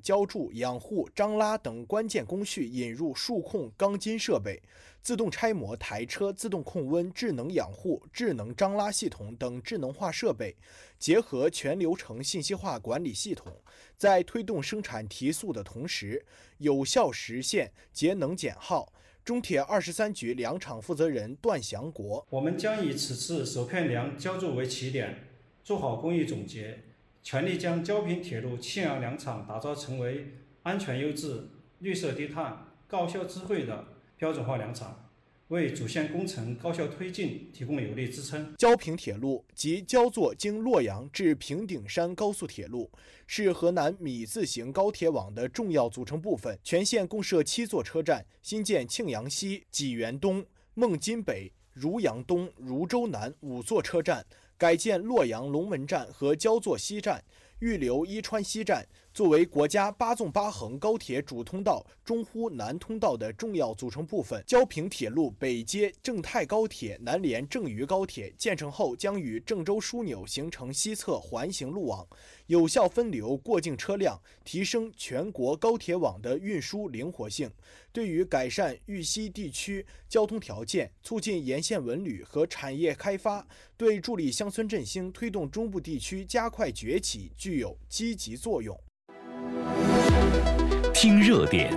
浇筑、养护、张拉等关键工序引入数控钢筋设备，自动拆模台车、自动控温、智能养护、智能张拉系统等智能化设备，结合全流程信息化管理系统，在推动生产提速的同时，有效实现节能减耗。中铁23局粮厂负责人段祥国： 我们将以此次首片粮浇筑为起点，做好工艺总结，全力将焦平铁路沁阳粮场打造成为安全优质、绿色低碳、高效智慧的标准化粮场，为主线工程高效推进提供有力支撑。 焦平铁路即焦作经洛阳至平顶山高速铁路，是河南米字形高铁网的重要组成部分。全线共设7座车站，新建庆阳西、济源东、孟津北、汝阳东、汝州南5座车站，改建洛阳龙门站和焦作西站，预留伊川西站，作为国家8纵8横高铁主通道中呼南通道的重要组成部分。焦平铁路北接郑泰高铁，南连郑渝高铁，建成后将与郑州枢纽形成西侧环形路网，有效分流过境车辆，提升全国高铁网的运输灵活性。对于改善豫西地区交通条件，促进沿线文旅和产业开发，对助力乡村振兴、推动中部地区加快崛起具有积极作用。 听热点。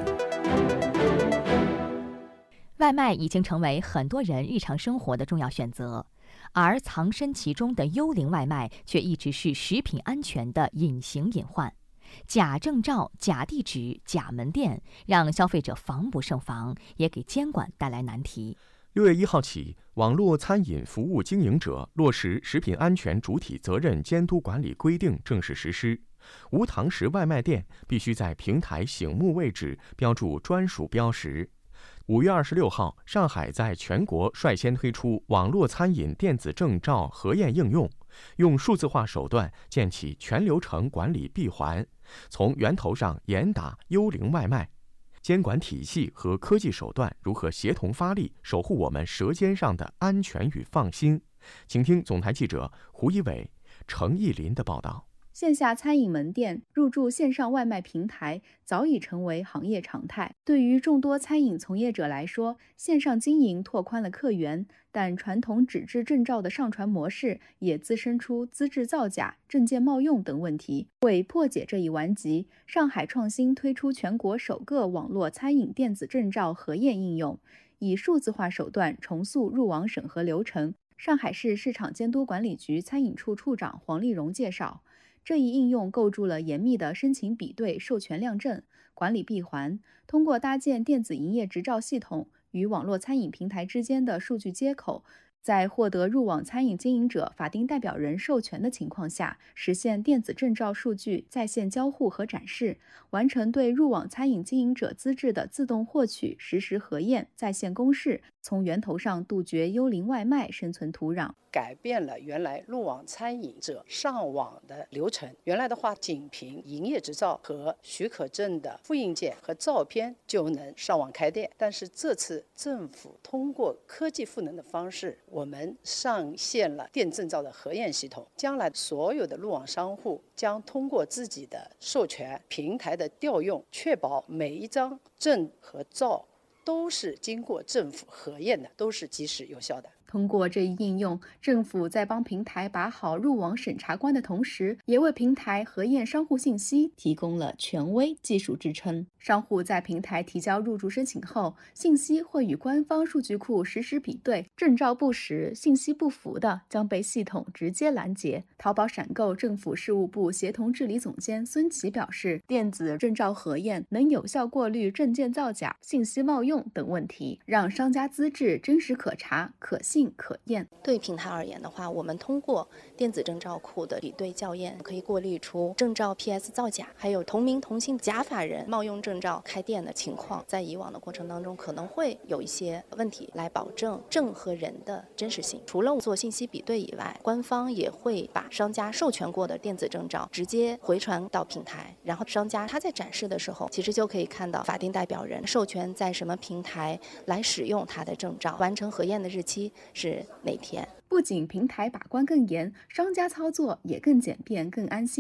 外卖已经成为很多人日常生活的重要选择，而藏身其中的幽灵外卖却一直是食品安全的隐形隐患。假证照、假地址、假门店，让消费者防不胜防，也给监管带来难题。 6月1号起，网络餐饮服务经营者落实食品安全主体责任监督管理规定正式实施。无堂食外卖店必须在平台醒目位置标注专属标识。5月26号，上海在全国率先推出网络餐饮电子证照核验应用，用数字化手段建起全流程管理闭环，从源头上严打幽灵外卖。监管体系和科技手段如何协同发力，守护我们舌尖上的安全与放心？请听总台记者胡一伟、程艺林的报道。 线下餐饮门店入驻线上外卖平台早已成为行业常态。对于众多餐饮从业者来说，线上经营拓宽了客源，但传统纸质证照的上传模式也滋生出资质造假、证件冒用等问题。为破解这一顽疾，上海创新推出全国首个网络餐饮电子证照核验应用，以数字化手段重塑入网审核流程。上海市市场监督管理局餐饮处处长黄丽蓉介绍，这一应用构筑了严密的申请比对、授权量证、管理闭环，通过搭建电子营业执照系统与网络餐饮平台之间的数据接口，在获得入网餐饮经营者法定代表人授权的情况下，实现电子证照数据在线交互和展示，完成对入网餐饮经营者资质的自动获取、实时核验、在线公示，从源头上杜绝幽灵外卖生存土壤。 改变了原来入网餐饮者上网的流程。原来的话，仅凭营业执照和许可证的复印件和照片就能上网开店，但是这次政府通过科技赋能的方式，我们上线了电证照的核验系统。将来所有的入网商户将通过自己的授权平台的调用，确保每一张证和照都是经过政府核验的，都是及时有效的。 通过这一应用，政府在帮平台把好入网审查关的同时，也为平台核验商户信息提供了权威技术支撑。商户在平台提交入驻申请后，信息会与官方数据库实时比对，证照不实、信息不符的将被系统直接拦截。淘宝闪购政府事务部协同治理总监孙琦表示，电子证照核验能有效过滤证件造假、信息冒用等问题，让商家资质真实可查、可信可验。 对平台而言的话，我们通过电子证照库的比对校验，可以过滤出证照 PS 造假，还有同名同姓假法人冒用证照开店的情况。在以往的过程当中，可能会有一些问题，来保证证和人的真实性。除了做信息比对以外，官方也会把商家授权过的电子证照直接回传到平台，然后商家他在展示的时候，其实就可以看到法定代表人授权在什么平台来使用他的证照，完成核验的日期是哪天。 不仅平台把关更严，商家操作也更简便、更安心。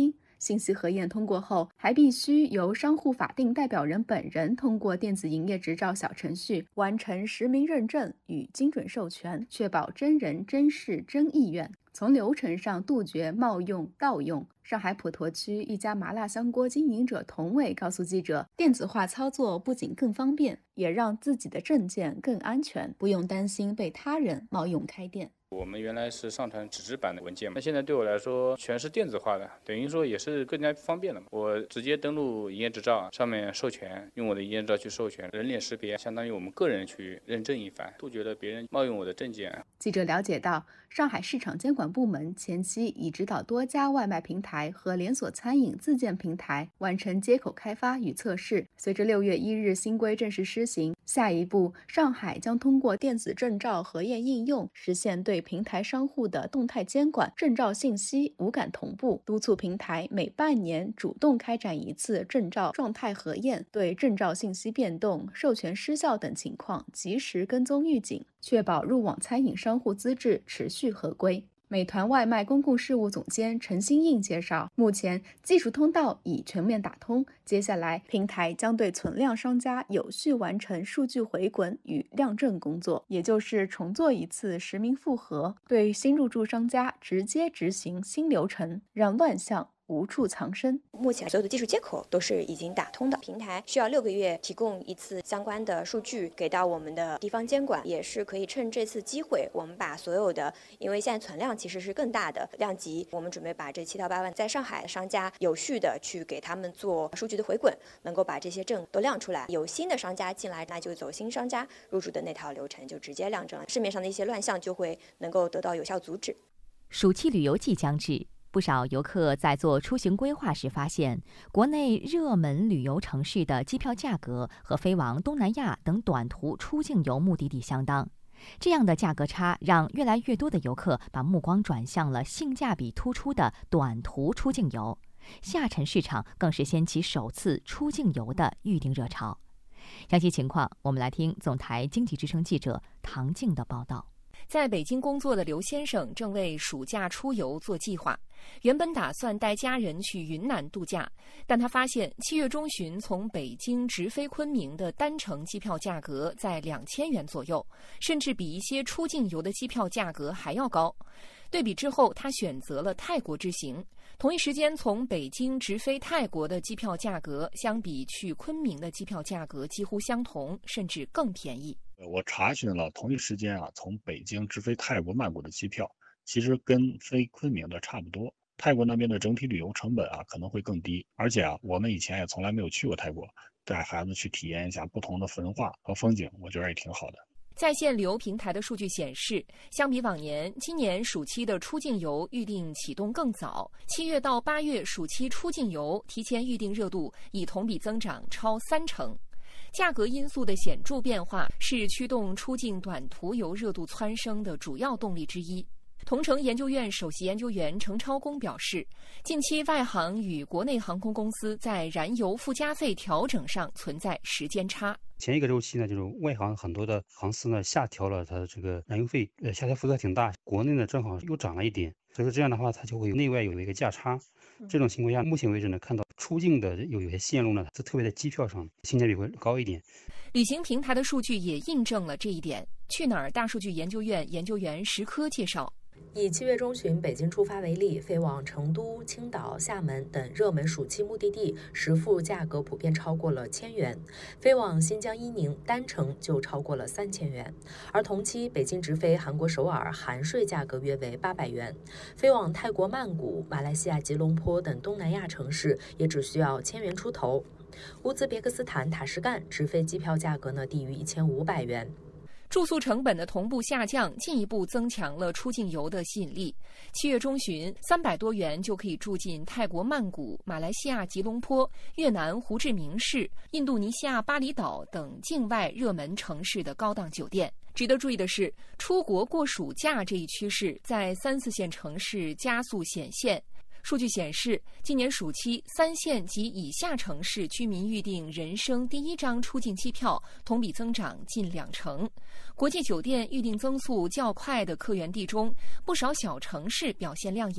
信息核验通过后，还必须由商户法定代表人本人通过电子营业执照小程序完成实名认证与精准授权，确保真人真事真意愿，从流程上杜绝冒用盗用。上海普陀区一家麻辣香锅经营者童伟告诉记者，电子化操作不仅更方便，也让自己的证件更安全，不用担心被他人冒用开店。 我们原来是上传纸质版的文件嘛，那现在对我来说全是电子化的，等于说也是更加方便了嘛。我直接登录营业执照，上面授权，用我的营业执照去授权，人脸识别，相当于我们个人去认证一番，杜绝了别人冒用我的证件。 记者了解到，上海市场监管部门前期已指导多家外卖平台和连锁餐饮自建平台完成接口开发与测试。随着6月1日新规正式施行，下一步上海将通过电子证照核验应用，实现对平台商户的动态监管，证照信息无感同步，督促平台每半年主动开展一次证照状态核验，对证照信息变动、授权失效等情况及时跟踪预警，确保入网餐饮商户资质持续合规。美团外卖公共事务总监陈新印介绍，目前技术通道已全面打通，接下来平台将对存量商家有序完成数据回滚与量证工作，也就是重做一次实名复核，对新入驻商家直接执行新流程，让乱象无处藏身。 目前所有的技术接口都是已经打通的，平台需要6个月提供一次相关的数据给到我们的地方监管，也是可以趁这次机会，我们把所有的，因为现在存量其实是更大的量级，我们准备把这7到8万在上海商家有序的去给他们做数据的回滚，能够把这些证都亮出来。有新的商家进来，那就走新商家入驻的那套流程，就直接亮证了，市面上的一些乱象就会能够得到有效阻止。 暑期旅游季将至，不少游客在做出行规划时发现，国内热门旅游城市的机票价格和飞往东南亚等短途出境游目的地相当。这样的价格差让越来越多的游客把目光转向了性价比突出的短途出境游，下沉市场更是掀起首次出境游的预订热潮。详细情况，我们来听总台经济之声记者唐静的报道。 在北京工作的刘先生正为暑假出游做计划，原本打算带家人去云南度假，但他发现7月中旬从北京直飞昆明的单程机票价格在2000元左右，甚至比一些出境游的机票价格还要高。对比之后，他选择了泰国之行。同一时间从北京直飞泰国的机票价格，相比去昆明的机票价格几乎相同，甚至更便宜。 我查询了同一时间从北京直飞泰国曼谷的机票，其实跟飞昆明的差不多。泰国那边的整体旅游成本可能会更低，而且我们以前也从来没有去过泰国，带孩子去体验一下不同的文化和风景，我觉得也挺好的。 在线旅游平台的数据显示，相比往年，今年暑期的出境游预订启动更早。7月到8月暑期出境游提前预订热度已同比增长超30%。价格因素的显著变化是驱动出境短途游热度蹿升的主要动力之一。同城研究院首席研究员程超公表示，近期外航与国内航空公司在燃油附加费调整上存在时间差。 前一个周期呢，就是外航很多的航司呢下调了它的这个燃油费，下调幅度还挺大。国内呢正好又涨了一点，所以说这样的话，它就会内外有一个价差。这种情况下，目前为止呢，看到出境的有些线路呢，就特别在机票上性价比会高一点。 旅行平台的数据也印证了这一点。去哪儿大数据研究院研究员石科介绍， 以7月中旬北京出发为例，飞往成都、青岛、厦门等热门暑期目的地，实付价格普遍超过了1000元；飞往新疆伊宁单程就超过了3000元。而同期北京直飞韩国首尔含税价格约为800元，飞往泰国曼谷、马来西亚吉隆坡等东南亚城市也只需要1000元出头。乌兹别克斯坦塔什干直飞机票价格呢低于1500元。 住宿成本的同步下降，进一步增强了出境游的吸引力。7月中旬，300多元就可以住进泰国曼谷、马来西亚吉隆坡、越南胡志明市、印度尼西亚巴厘岛等境外热门城市的高档酒店。值得注意的是，出国过暑假这一趋势在3、4线城市加速显现。数据显示，今年暑期3线及以下城市居民预订人生第一张出境机票，同比增长近20%。国际酒店预订增速较快的客源地中，不少小城市表现亮眼。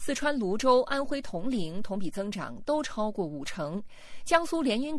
四川泸州、安徽铜陵同比增长都超过5成，江苏连云港